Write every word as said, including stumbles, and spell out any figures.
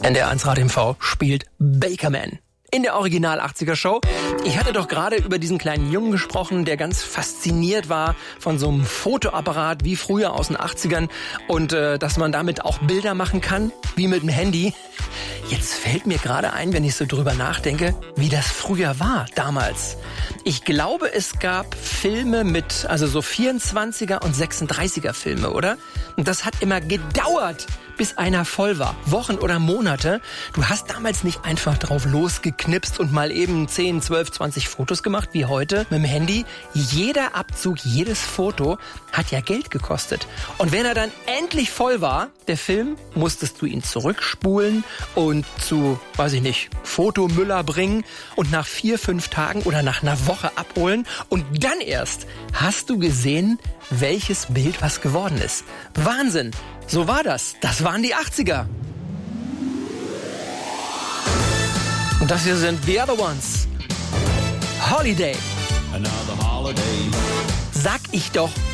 N D R eins Radio M V spielt Bakerman in der Original achtziger Show. Ich hatte doch gerade über diesen kleinen Jungen gesprochen, der ganz fasziniert war von so einem Fotoapparat wie früher aus den achtzigern und äh, dass man damit auch Bilder machen kann, wie mit dem Handy. Jetzt fällt mir gerade ein, wenn ich so drüber nachdenke, wie das früher war damals. Ich glaube, es gab Filme mit, also so vierundzwanziger und sechsunddreißiger Filme, oder? Und das hat immer gedauert, bis einer voll war. Wochen oder Monate. Du hast damals nicht einfach drauf losgeknipst und mal eben zehn, zwölf, zwanzig Fotos gemacht, wie heute mit dem Handy. Jeder Abzug, jedes Foto hat ja Geld gekostet. Und wenn er dann endlich voll war, der Film, musstest du ihn zurückspulen und zu, weiß ich nicht, Fotomüller bringen und nach vier, fünf Tagen oder nach einer Woche abholen. Und dann erst hast du gesehen, welches Bild was geworden ist. Wahnsinn! So war das. Das waren die achtziger. Und das hier sind The Other Ones. Holiday. Another holiday. Sag ich doch.